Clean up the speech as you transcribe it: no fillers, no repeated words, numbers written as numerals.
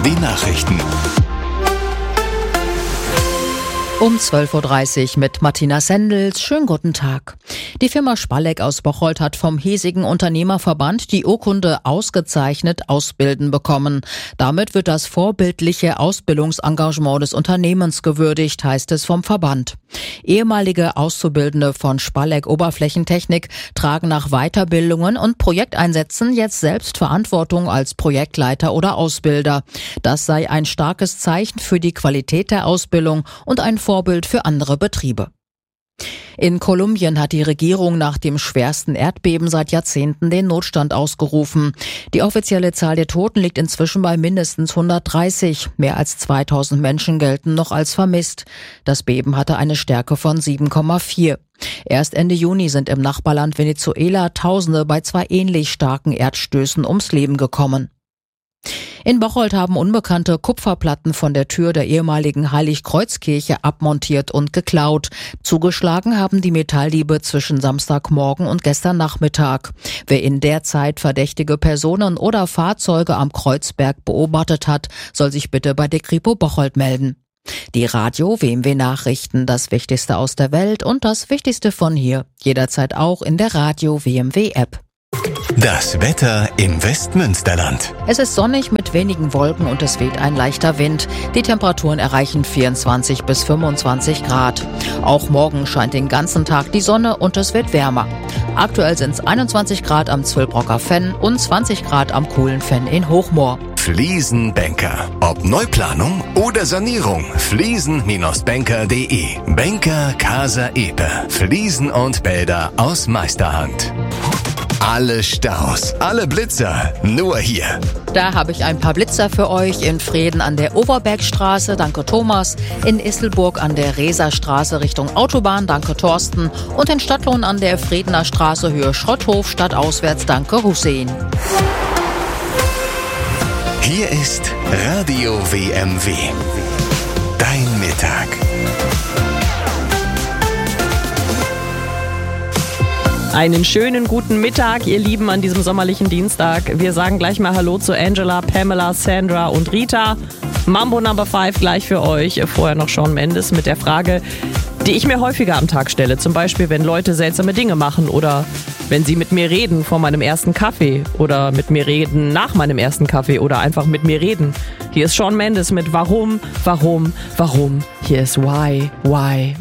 Die Nachrichten. Um 12.30 Uhr mit Martina Sendels. Schönen guten Tag. Die Firma Spalleck aus Bocholt hat vom hiesigen Unternehmerverband die Urkunde ausgezeichnet ausbilden bekommen. Damit wird das vorbildliche Ausbildungsengagement des Unternehmens gewürdigt, heißt es vom Verband. Ehemalige Auszubildende von Spalleck Oberflächentechnik tragen nach Weiterbildungen und Projekteinsätzen jetzt selbst Verantwortung als Projektleiter oder Ausbilder. Das sei ein starkes Zeichen für die Qualität der Ausbildung und ein Vorbild für andere Betriebe. In Kolumbien hat die Regierung nach dem schwersten Erdbeben seit Jahrzehnten den Notstand ausgerufen. Die offizielle Zahl der Toten liegt inzwischen bei mindestens 130. Mehr als 2000 Menschen gelten noch als vermisst. Das Beben hatte eine Stärke von 7,4. Erst Ende Juni sind im Nachbarland Venezuela Tausende bei zwei ähnlich starken Erdstößen ums Leben gekommen. In Bocholt haben Unbekannte Kupferplatten von der Tür der ehemaligen Heiligkreuzkirche abmontiert und geklaut. Zugeschlagen haben die Metalldiebe zwischen Samstagmorgen und gestern Nachmittag. Wer in der Zeit verdächtige Personen oder Fahrzeuge am Kreuzberg beobachtet hat, soll sich bitte bei der Kripo Bocholt melden. Die Radio WMW Nachrichten, das Wichtigste aus der Welt und das Wichtigste von hier. Jederzeit auch in der Radio WMW App. Das Wetter im Westmünsterland. Es ist sonnig mit wenigen Wolken und es weht ein leichter Wind. Die Temperaturen erreichen 24 bis 25 Grad. Auch morgen scheint den ganzen Tag die Sonne und es wird wärmer. Aktuell sind es 21 Grad am Zwillbrocker Fenn und 20 Grad am Coolen Fenn in Hochmoor. Fliesenbanker. Ob Neuplanung oder Sanierung. Fliesen-banker.de. Banker Casa Epe. Fliesen und Bäder aus Meisterhand. Alle Staus, alle Blitzer, nur hier. Da habe ich ein paar Blitzer für euch. In Vreden an der Overbergstraße, danke Thomas. In Isselburg an der Reserstraße Richtung Autobahn, danke Thorsten. Und in Stadtlohn an der Fredener Straße Höhe Schrotthof, stadtauswärts, danke Hussein. Hier ist Radio WMW. Dein Mittag. Einen schönen guten Mittag, ihr Lieben, an diesem sommerlichen Dienstag. Wir sagen gleich mal Hallo zu Angela, Pamela, Sandra und Rita. Mambo Number 5 gleich für euch. Vorher noch Shawn Mendes mit der Frage, die ich mir häufiger am Tag stelle. Zum Beispiel, wenn Leute seltsame Dinge machen oder wenn sie mit mir reden vor meinem ersten Kaffee oder mit mir reden nach meinem ersten Kaffee oder einfach mit mir reden. Hier ist Shawn Mendes mit Warum, Warum, Warum. Hier ist Why.